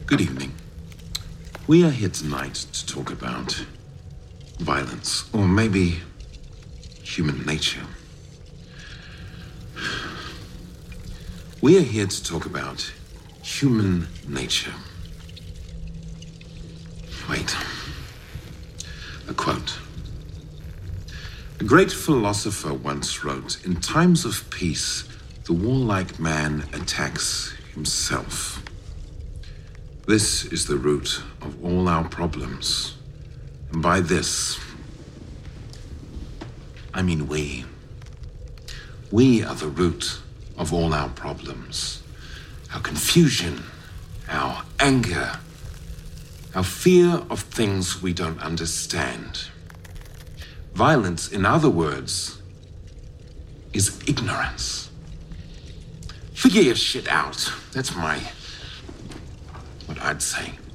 Good evening. We are here tonight to talk about violence, or maybe human nature. We are here to talk about human nature. Wait. A quote. A great philosopher once wrote, "In times of peace, the warlike man attacks himself." This is the root of all our problems. And by this, I mean we. We are the root of all our problems. Our confusion, our anger, our fear of things we don't understand. Violence, in other words, is ignorance. Figure your shit out. That's what I'd say.